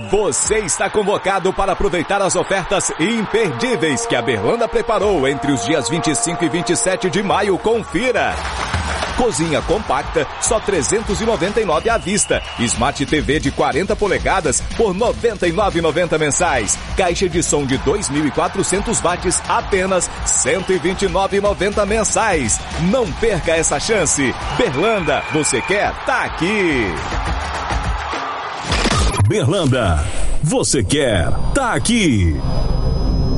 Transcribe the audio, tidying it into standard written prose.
Você está convocado para aproveitar as ofertas imperdíveis que a Berlanda preparou entre os dias 25 e 27 de maio. Confira! Cozinha compacta, só R$ 399 à vista. Smart TV de 40 polegadas por R$ 99,90 mensais. Caixa de som de 2.400 watts, apenas R$ 129,90 mensais. Não perca essa chance. Berlanda, você quer? Tá aqui. Berlanda, você quer? Tá aqui.